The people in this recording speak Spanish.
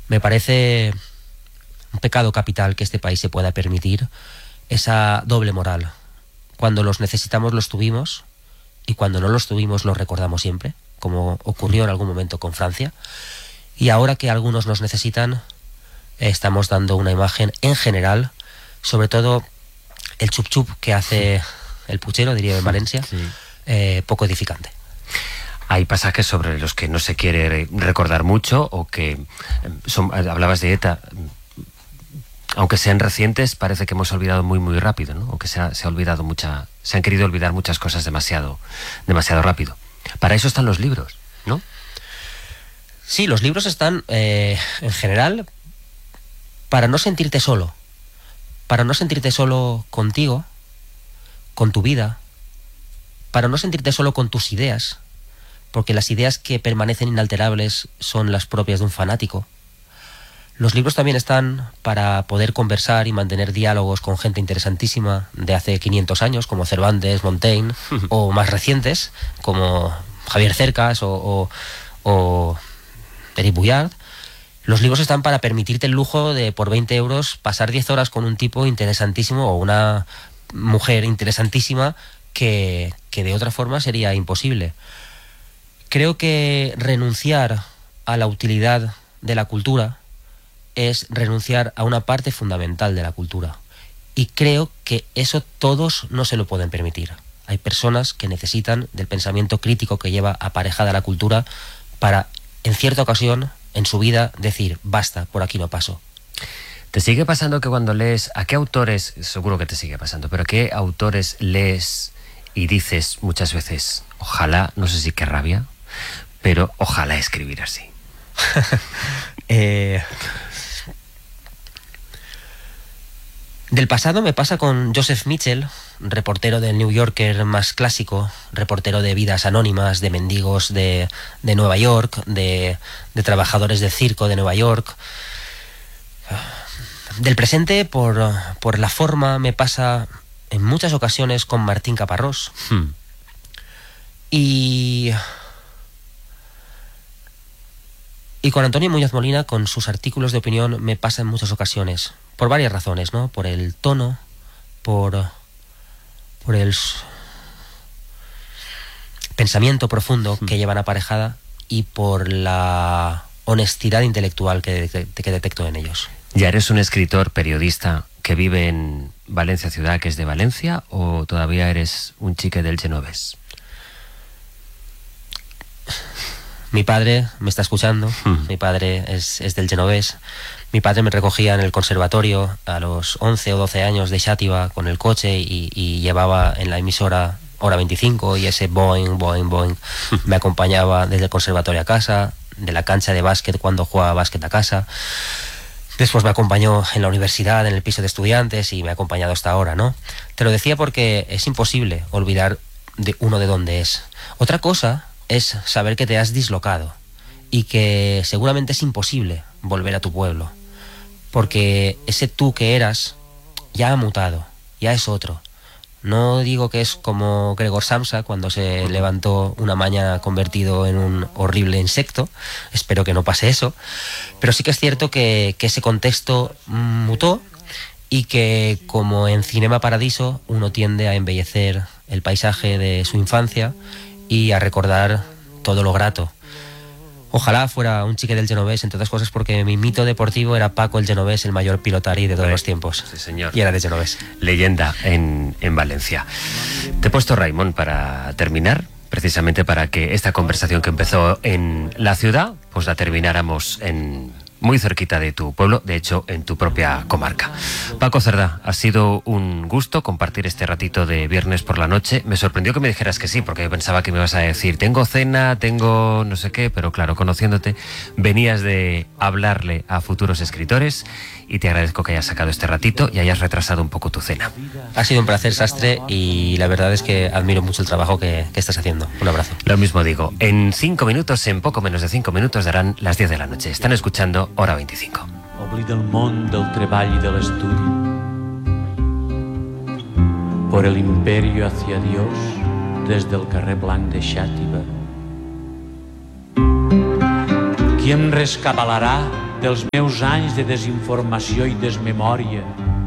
Me parece un pecado capital que este país se pueda permitir esa doble moral. Cuando los necesitamos los tuvimos y cuando no los tuvimos los recordamos siempre, como ocurrió en algún momento con Francia. Y ahora que algunos nos necesitan, estamos dando una imagen en general, sobre todo el chup chup que hace el puchero, diría en Valencia, poco edificante. Hay pasajes sobre los que no se quiere recordar mucho o que hablabas de ETA. Aunque sean recientes, parece que hemos olvidado muy rápido, ¿no? O que se han querido olvidar muchas cosas demasiado rápido. Para eso están los libros, ¿no? Sí, los libros están, en general, para no sentirte solo. Para no sentirte solo contigo, con tu vida. Para no sentirte solo con tus ideas. Porque las ideas que permanecen inalterables son las propias de un fanático. Los libros también están para poder conversar y mantener diálogos con gente interesantísima de hace 500 años, como Cervantes, Montaigne, o más recientes, como Javier Cercas o Eric Boullard. Los libros están para permitirte el lujo de, por 20 euros, pasar 10 horas con un tipo interesantísimo o una mujer interesantísima que de otra forma sería imposible. Creo que renunciar a la utilidad de la cultura es renunciar a una parte fundamental de la cultura. Y creo que eso todos no se lo pueden permitir. Hay personas que necesitan del pensamiento crítico que lleva aparejada la cultura para, en cierta ocasión, en su vida, decir, basta, por aquí no paso. ¿Te sigue pasando que cuando lees, a qué autores, seguro que te sigue pasando, pero a qué autores lees y dices muchas veces, ojalá, no sé si qué rabia, pero ojalá escribir así? Del pasado me pasa con Joseph Mitchell, reportero del New Yorker más clásico, reportero de vidas anónimas, de mendigos de Nueva York, de trabajadores de circo de Nueva York. Del presente, por la forma, me pasa en muchas ocasiones con Martín Caparrós. Y con Antonio Muñoz Molina, con sus artículos de opinión, me pasa en muchas ocasiones. Por varias razones, ¿no? Por el tono, por el pensamiento profundo que llevan aparejada y por la honestidad intelectual que detecto en ellos. ¿Ya eres un escritor, periodista, que vive en Valencia ciudad, que es de Valencia, o todavía eres un chique del Genovés? Mi padre me está escuchando, mi padre es del Genovés. Mi padre me recogía en el conservatorio a los 11 o 12 años de Xàtiva con el coche y llevaba en la emisora Hora 25 y ese boing, boing, boing me acompañaba desde el conservatorio a casa, de la cancha de básquet cuando jugaba básquet a casa. Después me acompañó en la universidad, en el piso de estudiantes y me ha acompañado hasta ahora, ¿no? Te lo decía porque es imposible olvidar de uno de dónde es. Otra cosa es saber que te has dislocado y que seguramente es imposible volver a tu pueblo, porque ese tú que eras ya ha mutado, ya es otro. No digo que es como Gregor Samsa cuando se levantó una mañana convertido en un horrible insecto, espero que no pase eso, pero sí que es cierto que ese contexto mutó y que, como en Cinema Paradiso, uno tiende a embellecer el paisaje de su infancia y a recordar todo lo grato. Ojalá fuera un chique del Genovés, entre otras cosas porque mi mito deportivo era Paco el Genovés, el mayor pilotari de todos los tiempos. Sí, señor. Y era de Genovés. Leyenda en Valencia. Te he puesto, Raimon, para terminar, precisamente para que esta conversación que empezó en la ciudad, pues la termináramos muy cerquita de tu pueblo, de hecho, en tu propia comarca. Paco Cerdá, ha sido un gusto compartir este ratito de viernes por la noche. Me sorprendió que me dijeras que sí, porque yo pensaba que me ibas a decir, tengo cena, tengo no sé qué, pero claro, conociéndote, venías de hablarle a futuros escritores y te agradezco que hayas sacado este ratito y hayas retrasado un poco tu cena. Ha sido un placer, Sastre, y la verdad es que admiro mucho el trabajo que estás haciendo. Un abrazo. Lo mismo digo. En 5 minutos, en poco menos de 5 minutos, darán las 10 de la noche. Están escuchando Hora 25. Oblida el món del treball i de l'estudi. Por el imperio hacia Dios desde el carrer blanc de Xàtiva. Qui em rescabalarà dels meus anys de desinformació i desmemòria,